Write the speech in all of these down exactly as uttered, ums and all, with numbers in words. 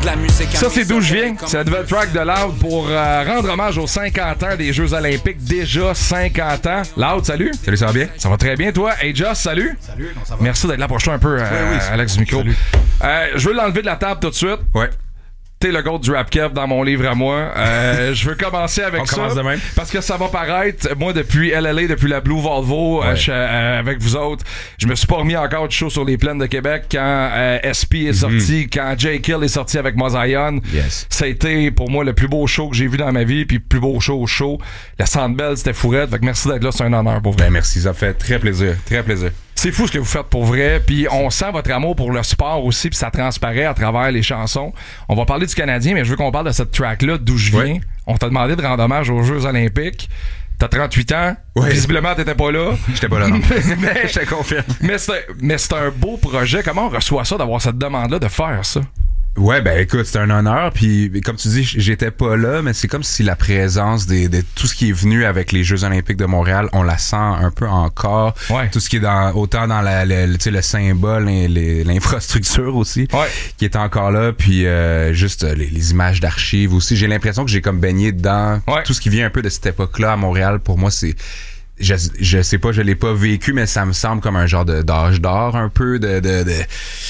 la musique. Ça, c'est d'où je viens. C'est la nouvelle track de Loud pour euh, rendre hommage aux cinquante ans des Jeux Olympiques. Déjà cinquante ans. Loud, salut. Salut, ça va bien? Ça va très bien, toi. Hey, Joss, salut. Salut, non, ça va. Merci d'être là. Approche-toi un peu, euh, oui, oui, Alex, du micro. Euh, je veux l'enlever de la table tout de suite. Ouais. T'es le goat du rap kev dans mon livre à moi. Euh, je veux commencer avec On ça. commence de même. Parce que ça va paraître. Moi, depuis L L A, depuis la Blue Volvo, Ouais. euh, je, euh, avec vous autres, je me suis pas remis encore de show sur les plaines de Québec quand euh, S P est sorti, mm. quand J. Kill est sorti avec Mozion. Yes. Ça a été pour moi le plus beau show que j'ai vu dans ma vie, puis le plus beau show au show. La Sandbell, c'était fourrette. Fait que merci d'être là, c'est un honneur pour vous. Ben merci, ça fait très plaisir, très plaisir. C'est fou ce que vous faites pour vrai, puis on sent votre amour pour le sport aussi, puis ça transparaît à travers les chansons. On va parler du Canadien, mais je veux qu'on parle de cette track-là, d'où je viens. Ouais. On t'a demandé de rendre hommage aux Jeux Olympiques. T'as trente-huit ans, ouais. Visiblement t'étais pas là. J'étais pas là, non. mais je te confirme. Mais c'est, mais c'est un beau projet. Comment on reçoit ça, d'avoir cette demande-là, de faire ça? Ouais, ben écoute, c'est un honneur, puis comme tu dis, j'étais pas là, mais c'est comme si la présence des, de tout ce qui est venu avec les Jeux Olympiques de Montréal, on la sent un peu encore. Ouais. Tout ce qui est dans autant dans la, le, tu sais, le symbole, les, les, l'infrastructure aussi, ouais. qui est encore là, puis euh, juste les, les images d'archives aussi. J'ai l'impression que j'ai comme baigné dedans. Ouais. Tout ce qui vient un peu de cette époque-là à Montréal, pour moi, c'est je, je sais pas, je l'ai pas vécu, mais ça me semble comme un genre de d'âge d'or un peu de de, de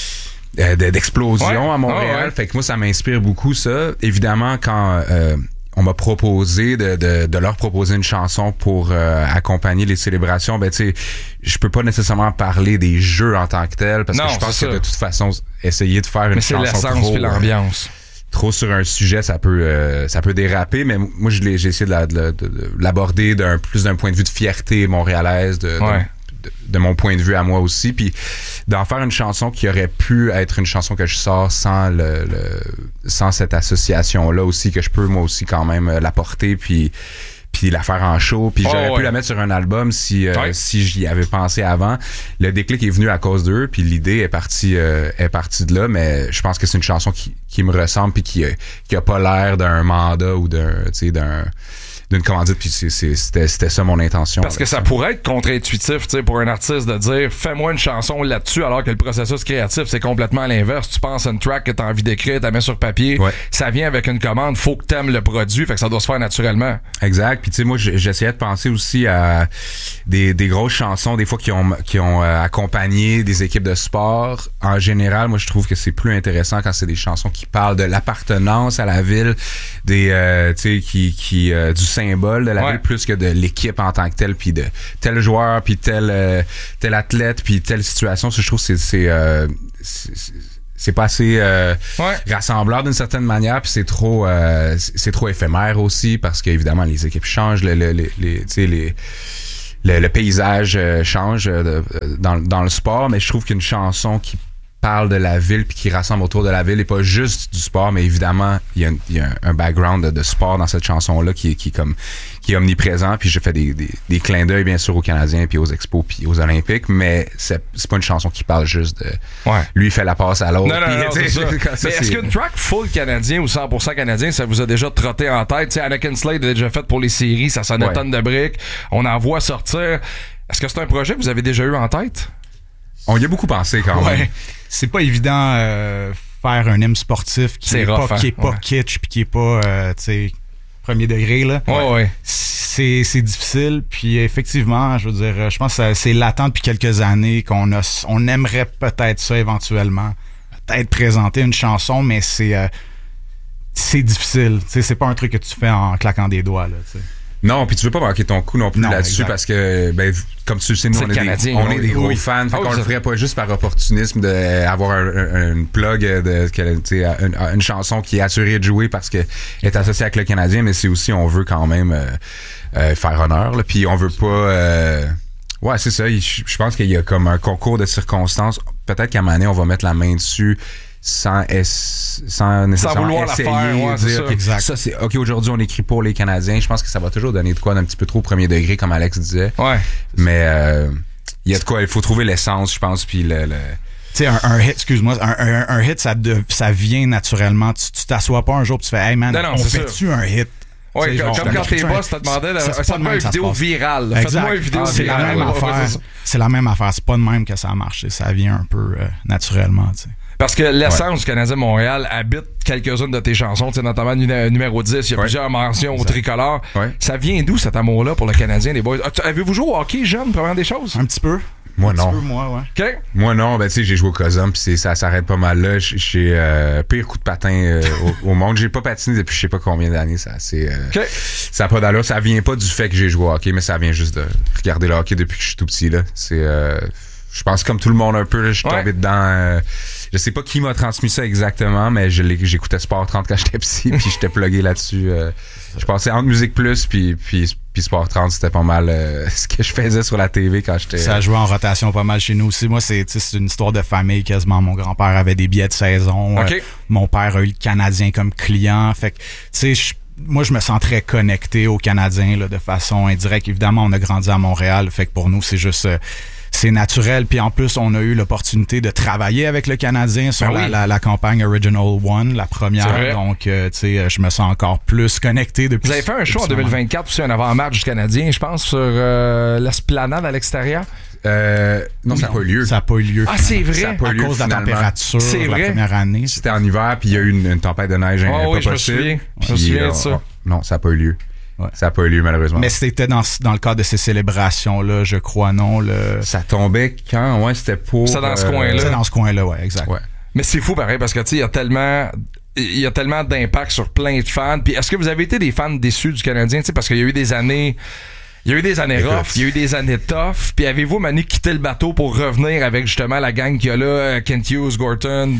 Euh, d'explosion ouais. à Montréal. Oh, ouais. Fait que moi, ça m'inspire beaucoup, ça. Évidemment, quand euh, on m'a proposé de, de, de leur proposer une chanson pour euh, accompagner les célébrations, ben tu sais, je peux pas nécessairement parler des jeux en tant que tels, parce non, que je pense que de toute façon, essayer de faire une mais chanson c'est l'essence trop, puis l'ambiance. Euh, trop sur un sujet, ça peut euh, ça peut déraper, mais moi, je l'ai, j'ai essayé de, la, de, de, de l'aborder d'un plus d'un point de vue de fierté montréalaise, de... Ouais. de De, de mon point de vue à moi aussi, puis d'en faire une chanson qui aurait pu être une chanson que je sors sans le, le sans cette association là aussi, que je peux moi aussi quand même la porter puis puis la faire en show, puis oh, j'aurais ouais. pu la mettre sur un album si euh, ouais. si j'y avais pensé avant. Le déclic est venu à cause d'eux, puis l'idée est partie euh, est partie de là, mais je pense que c'est une chanson qui qui me ressemble puis qui qui a pas l'air d'un mandat ou d'un tu sais d'un d'une commandite, puis c'est, c'est, c'était, c'était ça mon intention. Parce que ça pourrait être contre-intuitif, tu sais, pour un artiste de dire fais-moi une chanson là-dessus, alors que le processus créatif c'est complètement l'inverse. Tu penses à une track que t'as envie d'écrire, t'as mis sur papier, ouais. ça vient avec une commande, faut que t'aimes le produit, fait que ça doit se faire naturellement. Exact. Puis tu sais, moi j'essayais de penser aussi à des, des grosses chansons, des fois qui ont qui ont euh, accompagné des équipes de sport. En général, moi je trouve que c'est plus intéressant quand c'est des chansons qui parlent de l'appartenance à la ville, des euh, tu sais qui qui euh, du symbole de la ouais. ville plus que de l'équipe en tant que telle, puis de tel joueur, puis tel euh, tel athlète, puis telle situation. Ça, je trouve que c'est c'est, euh, c'est c'est pas assez euh, ouais. rassembleur d'une certaine manière, puis c'est trop euh, c'est trop éphémère aussi, parce qu'évidemment les équipes changent, le, le, les, les, tu sais, les le, le paysage euh, change euh, dans dans le sport, mais je trouve qu'une chanson qui parle de la ville puis qui rassemble autour de la ville et pas juste du sport, mais évidemment il y a, il y a un, un background de, de sport dans cette chanson là qui est qui est comme qui est omniprésent, puis je fais des, des des clins d'œil bien sûr aux Canadiens puis aux Expos puis aux Olympiques, mais c'est c'est pas une chanson qui parle juste de ouais. lui il fait la passe à l'autre. Non, non, puis, non, c'est ça. ça, mais c'est... est-ce qu'une track full canadien ou cent pour cent canadien, ça vous a déjà trotté en tête? Tu sais, Anakin Slade a déjà fait pour les séries, ça sonne ouais. une tonne de briques, on en voit sortir. Est-ce que c'est un projet que vous avez déjà eu en tête? On y a beaucoup pensé quand ouais. même. C'est pas évident euh, faire un hymne sportif qui c'est est rough, pas, hein? qui est pas ouais. kitsch puis qui est pas euh, tu sais premier degré là. Ouais, ouais. C'est c'est difficile, puis effectivement, je veux dire, je pense que c'est latent depuis quelques années qu'on a on aimerait peut-être ça éventuellement, peut-être présenter une chanson, mais c'est euh, c'est difficile, tu sais, c'est pas un truc que tu fais en claquant des doigts là, tu sais. Non, puis tu veux pas manquer ton coup non plus non, là-dessus, exact. Parce que ben comme tu le sais, nous c'est on est Canadien, des, on oui, est des gros oui. fans, fait oh, qu'on ça... le ferait pas juste par opportunisme d'avoir un, un, une plug de tu sais une, une chanson qui est assurée de jouer parce que est associée avec le Canadien, mais c'est aussi on veut quand même euh, euh, faire honneur là, puis on veut pas euh, ouais, c'est ça, je pense qu'il y a comme un concours de circonstances, peut-être qu'à un moment donné on va mettre la main dessus sans es, sans nécessairement sans vouloir essayer la faire, ouais, de c'est dire ça. Exact. Ça c'est OK, aujourd'hui on écrit pour les Canadiens. Je pense que ça va toujours donner de quoi d'un petit peu trop premier degré comme Alex disait. Ouais. Mais euh, il y a de quoi, il faut trouver l'essence, je pense, puis le, le... Tu sais, un, un hit, excuse-moi, un, un, un hit, ça, de, ça vient naturellement. Tu, tu t'assois pas un jour, tu fais, hey man, non, non, on fait-tu un hit? Ouais, comme, genre, comme quand tes boss te demandaient, ça, ça pas une vidéo virale. Faites-moi une vidéo ah, c'est virale. La même affaire. C'est la même affaire. C'est pas de même que ça marche. Ça vient un peu euh, naturellement, tu sais. Parce que l'essence ouais. du Canadien de Montréal habite quelques-unes de tes chansons, notamment n- numéro dix, il y a ouais. plusieurs mentions exact. Au tricolore. Ouais. Ça vient d'où cet amour-là pour le Canadien, les boys? Avez-vous joué au hockey jeune, première des choses? Un petit peu. Moi non. Peu, moi, ouais. Okay. Moi non, ben tu sais, j'ai joué au Cosum puis ça s'arrête pas mal là. J'ai euh, pire coup de patin euh, au, au monde. J'ai pas patiné depuis je sais pas combien d'années. Ça c'est euh, okay. ça a pas d'allure. Ça vient pas du fait que j'ai joué au hockey, mais ça vient juste de regarder le hockey depuis que je suis tout petit là. C'est euh, je pense comme tout le monde un peu là, je suis ouais. tombé dedans. Euh, je sais pas qui m'a transmis ça exactement, mais je j'écoutais Sport trente quand j'étais petit puis j'étais plugué là-dessus. Euh, je passais entre Musique Plus puis puis puis Sport trente, c'était pas mal euh, ce que je faisais sur la T V quand j'étais... Ça jouait en rotation pas mal chez nous aussi. Moi, c'est, c'est une histoire de famille quasiment. Mon grand-père avait des billets de saison. Okay. Euh, mon père a eu le Canadien comme client. Fait que, tu sais, moi, je me sens très connecté aux Canadiens là, de façon indirecte. Évidemment, on a grandi à Montréal. Fait que pour nous, c'est juste... Euh, c'est naturel. Puis en plus, on a eu l'opportunité de travailler avec le Canadien sur ben la, oui. la, la campagne Original One, la première. Donc, euh, tu sais, je me sens encore plus connecté depuis. Vous avez fait un show en deux mille vingt-quatre aussi, un avant-match du Canadien, je pense, sur euh, l'esplanade à l'extérieur. Euh, non, ça n'a pas eu lieu. Ça n'a pas eu lieu. Ah, c'est vrai. Ça a pas eu lieu, à cause finalement. De la température c'est la vrai. Première année. C'était en hiver, puis il y a eu une, une tempête de neige oh, pas oui, possible. Je me souviens, je me puis, souviens euh, de ça. Oh, non, ça n'a pas eu lieu. Ouais. Ça n'a pas eu lieu, malheureusement. Mais c'était dans, dans le cadre de ces célébrations-là, je crois, non? Le... Ça tombait quand? Ouais, c'était pour... C'est dans ce euh, coin-là. C'est dans ce coin-là, ouais, exact. Ouais. Mais c'est fou, pareil, parce que, tu sais, il y a tellement... Il y a tellement d'impact sur plein de fans. Puis est-ce que vous avez été des fans déçus du Canadien? Tu sais, parce qu'il y a eu des années... Il y a eu des années rough, il y a eu des années tough. Puis avez-vous, Manu, quitté le bateau pour revenir avec, justement, la gang qu'il y a là, Kent Hughes, Gorton...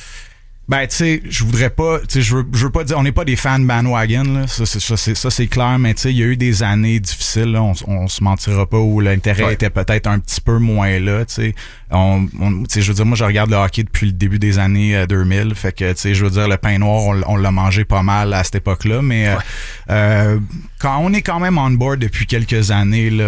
Ben, tu sais, je voudrais pas, tu sais, je veux, je veux pas dire, on n'est pas des fans bandwagon, là, ça, c'est, ça, c'est, ça, c'est clair, mais tu sais, il y a eu des années difficiles, là, on, on se mentira pas, où l'intérêt ouais. était peut-être un petit peu moins là, tu sais. On, on, tu sais, je veux dire, moi, je regarde le hockey depuis le début des années euh, deux mille, fait que, tu sais, je veux dire, le pain noir, on, on l'a mangé pas mal à cette époque-là, mais ouais. euh, quand on est quand même on board depuis quelques années, là,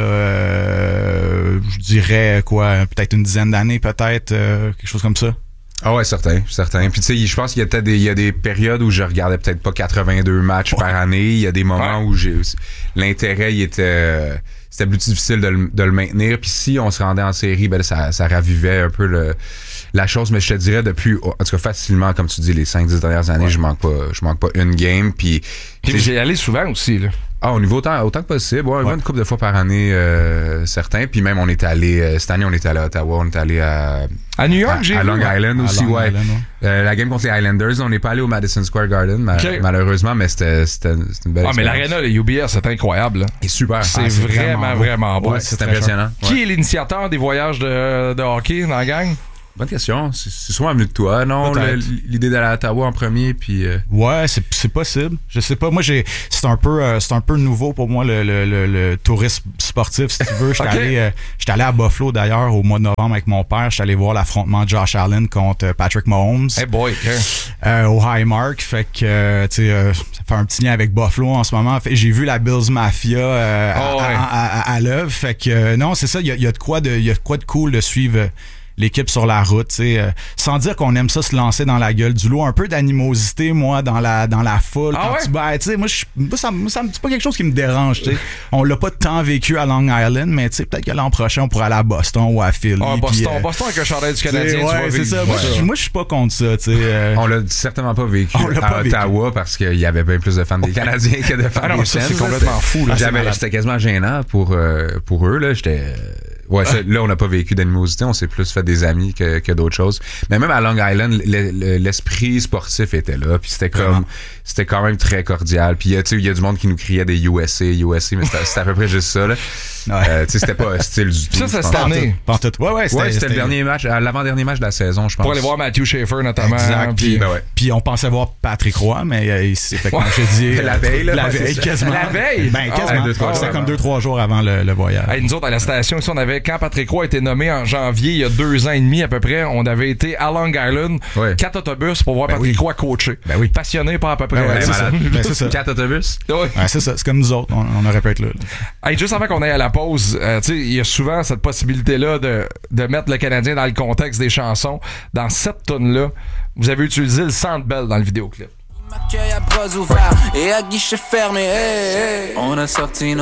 euh, je dirais, quoi, peut-être une dizaine d'années, peut-être, euh, quelque chose comme ça. Ah ouais, certain, certain. Puis tu sais, je pense qu'il y a peut-être des, il y a des périodes où je regardais peut-être pas quatre-vingt-deux matchs ouais. par année. Il y a des moments ouais. où j'ai l'intérêt, il était, c'était plus difficile de le, de le maintenir. Puis si on se rendait en série, ben ça, ça ravivait un peu le, la chose. Mais je te dirais depuis, en tout cas facilement, comme tu dis, les cinq dix dernières années, ouais. je manque pas, je manque pas une game. Puis, puis j'ai allé souvent aussi là. Ah, au niveau autant, autant que possible. Ouais, ouais. Une couple de fois par année, euh, certains. Puis même, on est allé, euh, cette année, on est allé à Ottawa, on est allé à... À New York, à, j'ai à vu. Long Island à aussi, Long ouais. Island, ouais. Euh, la game contre les Islanders, on n'est pas allé au Madison Square Garden, ma- okay. malheureusement, mais c'était, c'était, c'était une belle Ah, mais l'aréna, le U B S, c'est incroyable. Là. Et super. C'est, ah, c'est vraiment, vraiment, vraiment beau. Ouais, c'est, c'est impressionnant. Ouais. Qui est l'initiateur des voyages de, de hockey dans la gang? Bonne question. C'est, c'est souvent venu de toi, non? Le, l'idée d'aller à Ottawa en premier, puis... Euh... Ouais, c'est, c'est possible. Je sais pas. Moi, j'ai, c'est un peu, euh, c'est un peu nouveau pour moi, le, le, le, le tourisme sportif, si tu veux. J'étais okay. allé, euh, j'étais allé à Buffalo, d'ailleurs, au mois de novembre avec mon père. J'étais allé voir l'affrontement de Josh Allen contre Patrick Mahomes. Hey boy! Okay. Euh, au Highmark. Fait que, euh, tu sais, euh, ça fait un petit lien avec Buffalo en ce moment. Fait, j'ai vu la Bills Mafia euh, oh, à, ouais. à, à, à, à l'œuvre. Fait que, euh, non, c'est ça. Il y a, y a de quoi de, il y a de quoi de cool de suivre... Euh, l'équipe sur la route, tu sais, euh, sans dire qu'on aime ça se lancer dans la gueule du lot, un peu d'animosité, moi, dans la dans la foule. Ah quand ouais? tu ben, tu sais, moi, je, moi, ça, ça, c'est pas quelque chose qui me dérange, tu sais. On l'a pas tant vécu à Long Island, mais tu sais, peut-être que l'an prochain, on pourrait aller à Boston ou à Philly. Ah, Boston, pis, euh, Boston avec un chandail du Canadien, tu ouais, vois. c'est ça. Ouais. Moi, je, moi, je suis pas contre ça, tu sais. Euh... On l'a certainement pas vécu on l'a à pas Ottawa vécu. parce qu'il y avait bien plus de fans des Canadiens que de fans ah non, des ça, Sens. c'est complètement fou, là. J'avais, c'était quasiment gênant pour, euh, pour eux, là. J'étais... Ouais, ça, là, on n'a pas vécu d'animosité, on s'est plus fait des amis que, que d'autres choses. Mais même à Long Island, le, le, l'esprit sportif était là, puis c'était comme, Vraiment? c'était quand même très cordial. Puis, tu sais, il y a du monde qui nous criait des U S A, U S A, mais c'était, c'était à peu près juste ça, là. Ouais. Euh, tu sais, c'était pas hostile du tout. Ça, c'est cette année. Ouais, ouais, c'était, ouais, c'était, c'était le dernier match, l'avant-dernier match de la saison, je pense. Pour aller voir Matthew Schaefer, notamment. Exact. Puis, ben ouais. puis on pensait voir Patrick Roy, mais euh, il s'est fait, comme je dis, la veille, là. La veille, quasiment. La veille? Ben, quasiment. Oh, deux, trois c'était jours comme deux, trois jours avant le, le voyage. Hey, nous autres, à la station, ici, on avait, quand Patrick Roy a été nommé en janvier, il y a deux ans et demi à peu près, on avait été à Long Island, ouais. quatre autobus pour voir ben Patrick Roy oui. coacher. Ben oui. Passionné par à peu près. Ben ouais, c'est, ça. Ben c'est ça. Quatre autobus? Ouais. Ouais, c'est ça. C'est comme nous autres. On, on aurait pu être là. là. Hey, juste avant qu'on aille à la pause, euh, tu sais, il y a souvent cette possibilité-là de, de mettre le Canadien dans le contexte des chansons. Dans cette tune-là, vous avez utilisé le Centre Bell dans le vidéoclip. M'accueille à bras ouverts et à guichet fermé. Hey, hey. On a sorti nos